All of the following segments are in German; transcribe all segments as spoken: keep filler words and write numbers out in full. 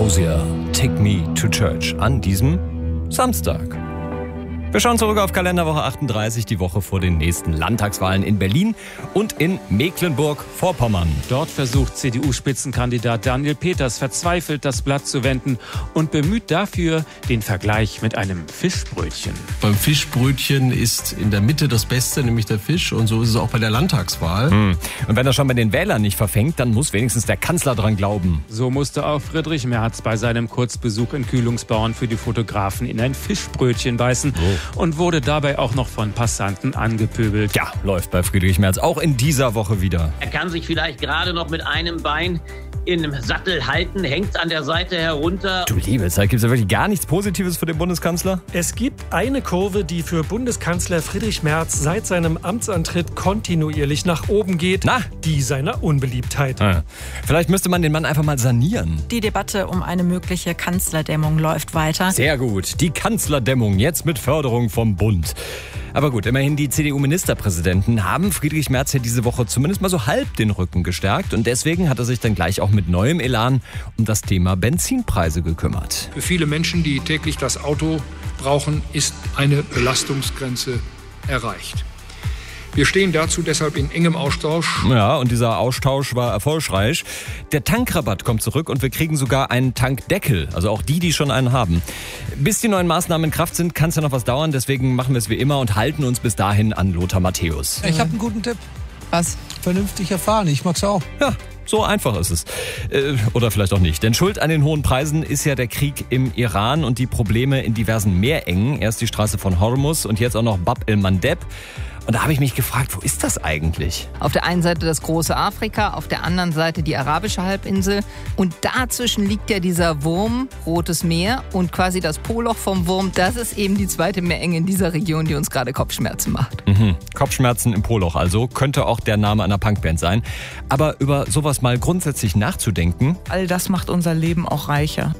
Hosier, Take Me to Church an diesem Samstag. Wir schauen zurück auf Kalenderwoche achtunddreißig, die Woche vor den nächsten Landtagswahlen in Berlin und in Mecklenburg-Vorpommern. Dort versucht C D U-Spitzenkandidat Daniel Peters verzweifelt, das Blatt zu wenden und bemüht dafür den Vergleich mit einem Fischbrötchen. Beim Fischbrötchen ist in der Mitte das Beste, nämlich der Fisch. Und so ist es auch bei der Landtagswahl. Hm. Und wenn er schon bei den Wählern nicht verfängt, dann muss wenigstens der Kanzler dran glauben. So musste auch Friedrich Merz bei seinem Kurzbesuch in Kühlungsborn für die Fotografen in ein Fischbrötchen beißen. Oh. Und wurde dabei auch noch von Passanten angepöbelt. Ja, läuft bei Friedrich Merz auch in dieser Woche wieder. Er kann sich vielleicht gerade noch mit einem Bein im Sattel halten, hängt an der Seite herunter. Du liebe Zeit, gibt es da wirklich gar nichts Positives für den Bundeskanzler? Es gibt eine Kurve, die für Bundeskanzler Friedrich Merz seit seinem Amtsantritt kontinuierlich nach oben geht. Na? Die seiner Unbeliebtheit. Ah, vielleicht müsste man den Mann einfach mal sanieren. Die Debatte um eine mögliche Kanzlerdämmung läuft weiter. Sehr gut, die Kanzlerdämmung, jetzt mit Förderung vom Bund. Aber gut, immerhin die C D U-Ministerpräsidenten haben Friedrich Merz ja diese Woche zumindest mal so halb den Rücken gestärkt. Und deswegen hat er sich dann gleich auch mit neuem Elan um das Thema Benzinpreise gekümmert. Für viele Menschen, die täglich das Auto brauchen, ist eine Belastungsgrenze erreicht. Wir stehen dazu deshalb in engem Austausch. Ja, und dieser Austausch war erfolgreich. Der Tankrabatt kommt zurück und wir kriegen sogar einen Tankdeckel. Also auch die, die schon einen haben. Bis die neuen Maßnahmen in Kraft sind, kann es ja noch was dauern. Deswegen machen wir es wie immer und halten uns bis dahin an Lothar Matthäus. Ich habe einen guten Tipp. Was? Vernünftig erfahren, ich mag's auch. Ja, so einfach ist es. Äh, oder vielleicht auch nicht. Denn schuld an den hohen Preisen ist ja der Krieg im Iran und die Probleme in diversen Meerengen. Erst die Straße von Hormuz und jetzt auch noch Bab el-Mandeb. Und da habe ich mich gefragt, wo ist das eigentlich? Auf der einen Seite das große Afrika, auf der anderen Seite die arabische Halbinsel. Und dazwischen liegt ja dieser Wurm, Rotes Meer, und quasi das Poloch vom Wurm. Das ist eben die zweite Meerenge in dieser Region, die uns gerade Kopfschmerzen macht. Mhm. Kopfschmerzen im Poloch also, könnte auch der Name einer Punkband sein. Aber über sowas mal grundsätzlich nachzudenken... All das macht unser Leben auch reicher.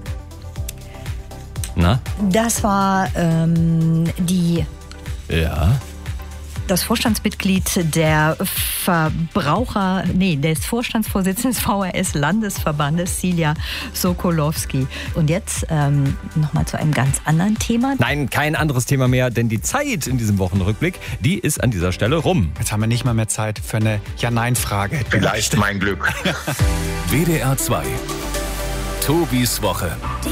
Na? Das war ähm, die... Ja... Das Vorstandsmitglied der Verbraucher, nee, des Vorstandsvorsitzenden des V R S-Landesverbandes, Silja Sokolowski. Und jetzt ähm, nochmal zu einem ganz anderen Thema. Nein, kein anderes Thema mehr, denn die Zeit in diesem Wochenrückblick, die ist an dieser Stelle rum. Jetzt haben wir nicht mal mehr Zeit für eine Ja-Nein-Frage. Vielleicht mein Glück. W D R zwei. Tobis Woche. Die